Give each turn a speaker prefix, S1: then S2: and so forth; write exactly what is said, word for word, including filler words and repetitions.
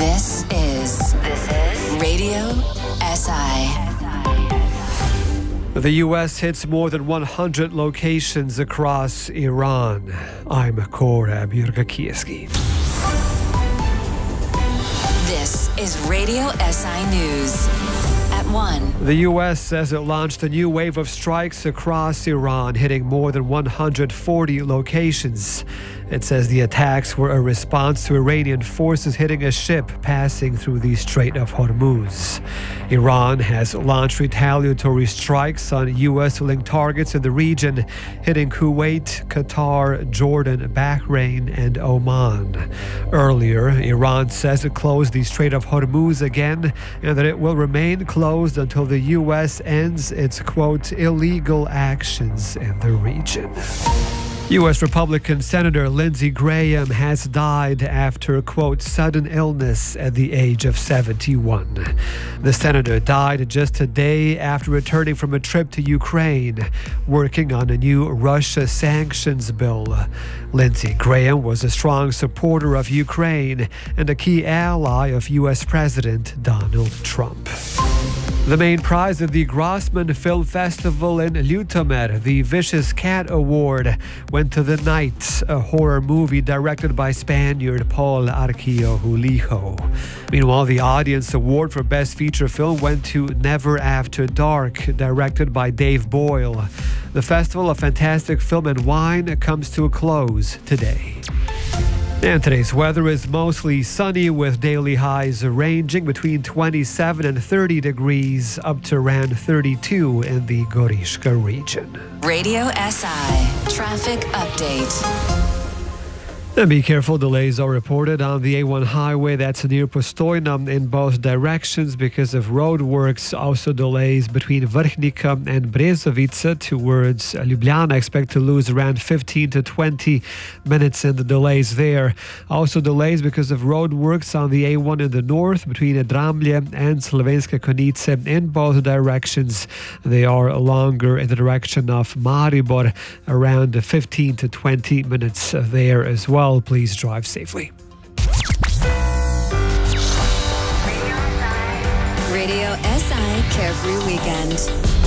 S1: This is This is Radio S I.
S2: The U S hits more than one hundred locations across Iran. I'm Korab Yurgakieski.
S1: This is Radio S I News. At one.
S2: The U S says it launched a new wave of strikes across Iran, hitting more than one hundred forty locations. It says the attacks were a response to Iranian forces hitting a ship passing through the Strait of Hormuz. Iran has launched retaliatory strikes on U S-linked targets in the region, hitting Kuwait, Qatar, Jordan, Bahrain, and Oman. Earlier, Iran says it closed the Strait of Hormuz again and that it will remain closed until the U S ends its, quote, illegal actions in the region. U S Republican Senator Lindsey Graham has died after, quote, sudden illness at the age of seventy-one. The senator died just a day after returning from a trip to Ukraine, working on a new Russia sanctions bill. Lindsey Graham was a strong supporter of Ukraine and a key ally of U S President Donald Trump. The main prize of the Grossman Film Festival in Lutomir, the Vicious Cat Award, went to The Night, a horror movie directed by Spaniard Paul Arquillo. Meanwhile, the Audience Award for Best Feature Film went to Never After Dark, directed by Dave Boyle. The Festival of Fantastic Film and Wine comes to a close today. And today's weather is mostly sunny with daily highs ranging between twenty-seven and thirty degrees up to around thirty-two in the Gorishka region.
S1: Radio S I Traffic Update.
S2: And be careful, delays are reported on the A one highway that's near Postojna in both directions because of road works. Also delays between Vrhnika and Brezovica towards Ljubljana. Expect to lose around fifteen to twenty minutes in the delays there. Also delays because of road works on the A one in the north between Dramlje and Slovenska Konjica in both directions. They are longer in the direction of Maribor, around fifteen to twenty minutes there as well. Please drive safely.
S1: Radio S I Carefree Weekend.